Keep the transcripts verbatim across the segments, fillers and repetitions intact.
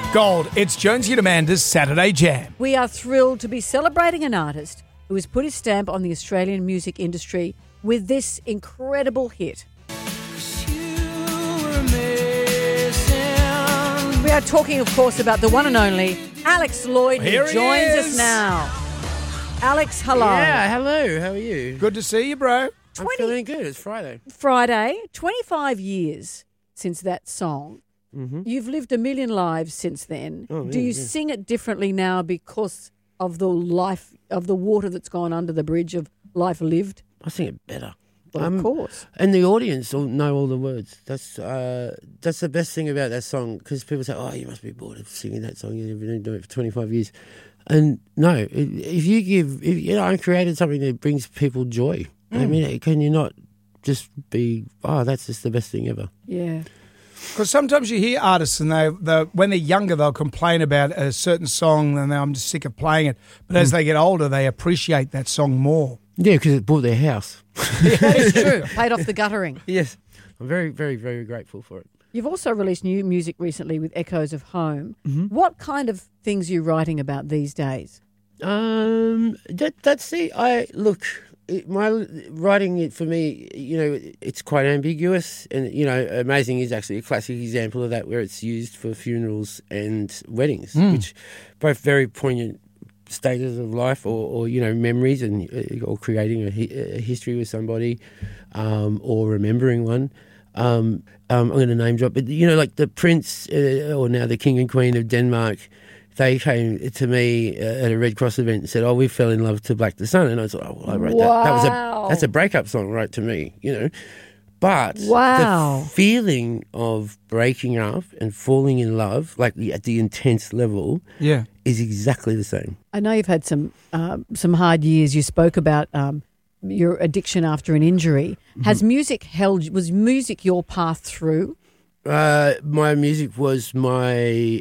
Gold, it's Jonesy and Amanda's Saturday Jam. We are thrilled to be celebrating an artist who has put his stamp on the Australian music industry with this incredible hit. We are talking, of course, about the one and only Alex Lloyd, Here who he joins is. us now. Alex, hello. Yeah, hello. How are you? Good to see you, bro. I'm feeling good. It's Friday. Friday, twenty-five years since that song. Mm-hmm. You've lived a million lives since then. Oh, Do yeah, you yeah. sing it differently now because of the life, of the water that's gone under the bridge of life lived? I sing it better. Well, Um, of course. And the audience will know all the words. That's uh, that's the best thing about that song, because people say, "Oh, you must be bored of singing that song. You've been doing it for twenty-five years." And no, if if you give, if, you know, I created something that brings people joy. Mm. I mean, can you not just be, oh, that's just the best thing ever? Yeah. Because sometimes you hear artists and they, they, when they're younger, they'll complain about a certain song and I'm just sick of playing it. But as they get older, they appreciate that song more. Yeah, because it bought their house. That is true. Paid off the guttering. Yes, I'm very, very, very grateful for it. You've also released new music recently with Echoes of Home. Mm-hmm. What kind of things are you writing about these days? Um, that that's the I look. It, my writing it for me, you know, it's quite ambiguous, and you know, Amazing is actually a classic example of that, where it's used for funerals and weddings, Mm. which both very poignant stages of life, or, or you know, memories, and uh, or creating a, hi- a history with somebody, um, or remembering one. Um, um, I'm going to name drop, but you know, like the Prince, uh, or now the King and Queen of Denmark. They came to me uh, at a Red Cross event and said, "Oh, we fell in love to Black the Sun," and I was like, "Oh, well, I wrote that. That was Wow. a that's a breakup song, right to me, you know." But Wow. the feeling of breaking up and falling in love, like the, at the intense level, Yeah. is exactly the same. I know you've had some uh, some hard years. You spoke about um, your addiction after an injury. Mm-hmm. Has music held? Was music your path through? Uh, my music was my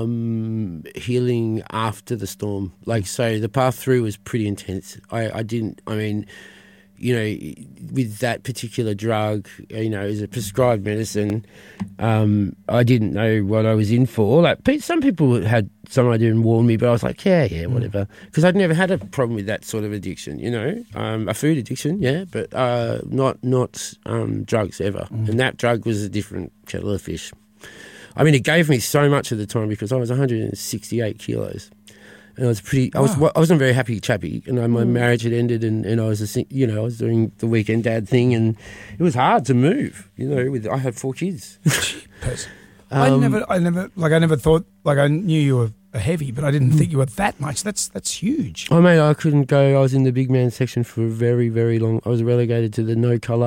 um, healing after the storm. Like, so the path through was pretty intense. I, I didn't, I mean, you know, with that particular drug, you know, as a prescribed medicine, um, I didn't know what I was in for. Like, pe- some people had some idea and warned me, but I was like, yeah, yeah, whatever. Because I'd never had a problem with that sort of addiction, you know, um, a food addiction, yeah, but uh, not not um, drugs ever. Mm. And that drug was a different kettle of fish. I mean, it gave me so much at the time because I was one hundred sixty-eight kilos. And I was pretty. I was. Wow. I wasn't a very happy chappy, and uh, my Mm. marriage had ended, and, and I was, a, sing- you know, I was doing the weekend dad thing, and it was hard to move. You know, with I had four kids. Jeepers. I Um, never, I never, like, I never thought, like, I knew you were heavy, but I didn't think you were that much. That's that's huge. I mean, I couldn't go. I was in the big man section for a very, very long. I was relegated to the no colour.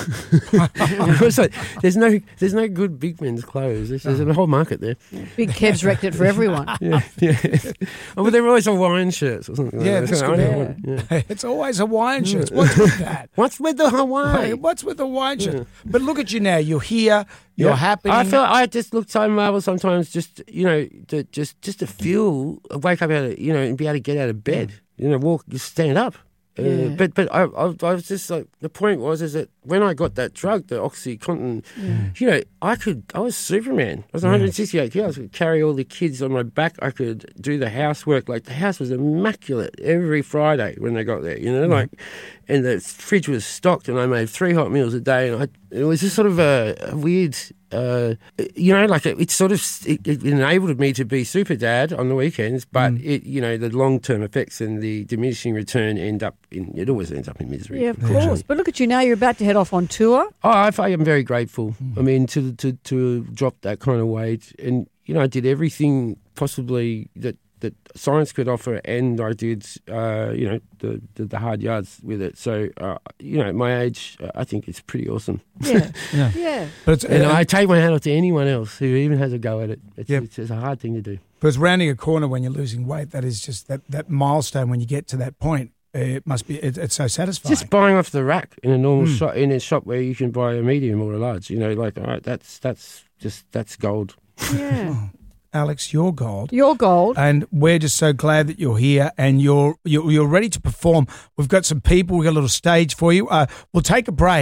So there's no, there's no good big men's clothes. There's, there's a whole market there. Big Kev's wrecked it for everyone. Yeah, yeah. Oh, but they're always Hawaiian shirts or something. Yeah, like this that. could I be- don't want- yeah. It's always Hawaiian shirts. What's with that? What's with the Hey, Hawaii? what's with the Hawaiian shirts? But look at you now. You're here. You're Yeah. happy. I feel I just look so marvelous sometimes. Just you know, to, just just to feel, wake up out of, you know, and be able to get out of bed. You know, walk, just stand up. Uh, Yeah. But but I, I I was just like, the point was is that when I got that drug, the OxyContin, you know, I could I was Superman. I was one hundred sixty-eight kilos. I could carry all the kids on my back. I could do the housework. Like, the house was immaculate every Friday when they got there. You know, like, and the fridge was stocked, and I made three hot meals a day, and I it was just sort of a, a weird. Uh, you know, like it, it sort of it, it enabled me to be super dad on the weekends, but it, you know, the long term effects and the diminishing return end up in it always ends up in misery. Yeah, of course. But look at you now. You're about to head off on tour. Oh, I, I am very grateful. I mean, to to to drop that kind of weight, and you know, I did everything possibly that. that science could offer, and I did, uh, you know, the, the the hard yards with it. So, uh, you know, at my age, uh, I think it's pretty awesome. Yeah. Yeah. Yeah. But it's, And uh, I take my hat off to anyone else who even has a go at it. It's, Yep. it's, it's a hard thing to do. but it's rounding a corner when you're losing weight. That is just that, that milestone when you get to that point. It must be. It, it's so satisfying. Just buying off the rack in a normal Mm. shop, in a shop where you can buy a medium or a large. You know, like, all right, that's that's just that's gold. Yeah. Alex, you're gold. You're gold. And we're just so glad that you're here and you're you're, you're ready to perform. We've got some people. We've got a little stage for you. Uh, we'll take a break.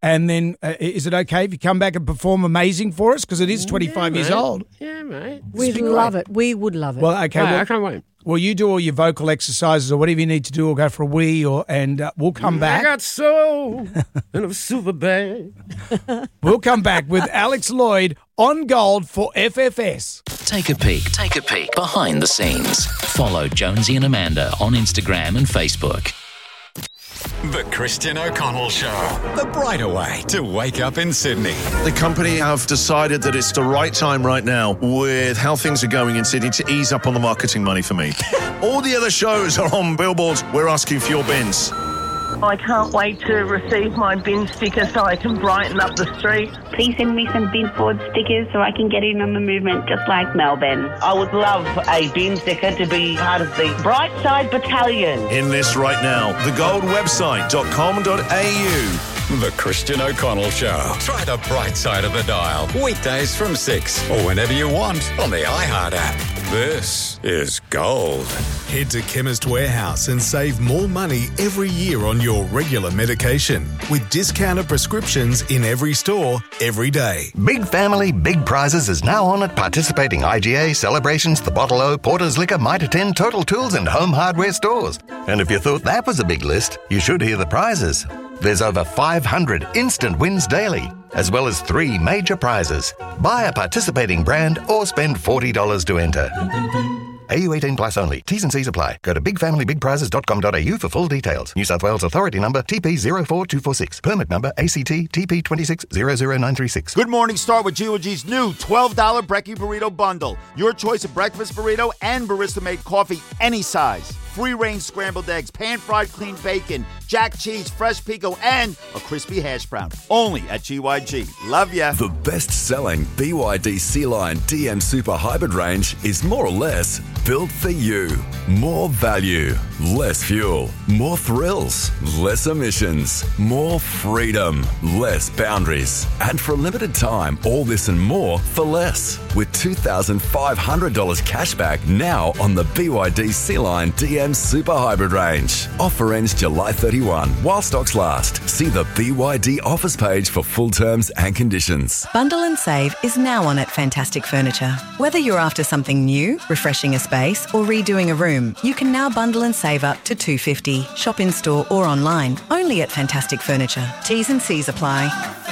And then, uh, is it okay if you come back and perform amazing for us? Because it is twenty-five yeah, years mate. old. Yeah, mate. We'd love it. We would love it. Well, okay. Right, well, I can't wait. well, you do all your vocal exercises or whatever you need to do, or go for a wee, or and uh, we'll come I back. got soul in a silver bag. We'll come back with Alex Lloyd on Gold for F F S. Take a peek. Take a peek behind the scenes. Follow Jonesy and Amanda on Instagram and Facebook. The Christian O'Connell Show. The brighter way to wake up in Sydney. The company have decided that it's the right time right now, with how things are going in Sydney, to ease up on the marketing money for me. All the other shows are on billboards. We're asking for your bins. I can't wait to receive my bin sticker so I can brighten up the street. Please send me some bin board stickers so I can get in on the movement just like Melbourne. I would love a bin sticker to be part of the Brightside Battalion. In this right now, the gold website dot com dot a u. The Christian O'Connell Show. Try the bright side of the dial. Weekdays from six or whenever you want on the iHeart app. This is Gold. Head to Chemist Warehouse and save more money every year on your regular medication with discounted prescriptions in every store, every day. Big Family, Big Prizes is now on at participating I G A, Celebrations, The Bottle O, Porter's Liquor, Mitre ten, Total Tools and Home Hardware stores. And if you thought that was a big list, you should hear the prizes. There's over five hundred instant wins daily, as well as three major prizes. Buy a participating brand or spend forty dollars to enter. A U eighteen plus only. T's and C's apply. Go to big family big prizes dot com dot a u for full details. New South Wales Authority number T P zero four two four six. Permit number A C T T P two six zero zero nine three six. Good morning, start with G O G's new twelve dollars Brekkie Burrito Bundle. Your choice of breakfast burrito and barista-made coffee, any size. Free-range scrambled eggs, pan-fried clean bacon, jack cheese, fresh pico, and a crispy hash brown. Only at G Y G. Love ya. The best-selling B Y D C-Line D M Super Hybrid range is more or less built for you. More value, less fuel, more thrills, less emissions, more freedom, less boundaries. And for a limited time, all this and more for less. With two thousand five hundred dollars cash back now on the B Y D C-Line D M Super Hybrid range. Offer ends July thirty-first while stocks last. See the B Y D offers page for full terms and conditions. Bundle and Save is now on at Fantastic Furniture. Whether you're after something new, refreshing a space, or redoing a room, you can now bundle and save up to two hundred fifty dollars. Shop in store or online, only at Fantastic Furniture. T's and C's apply.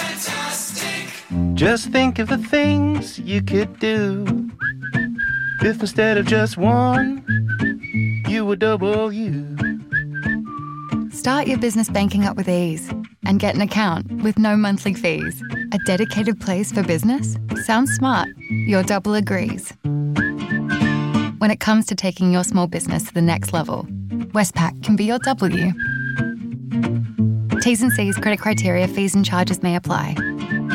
Just think of the things you could do if instead of just one, you were double you. Start your business banking up with ease and get an account with no monthly fees. A dedicated place for business? Sounds smart. Your double agrees. When it comes to taking your small business to the next level, Westpac can be your W. T's and C's, credit criteria, fees and charges may apply.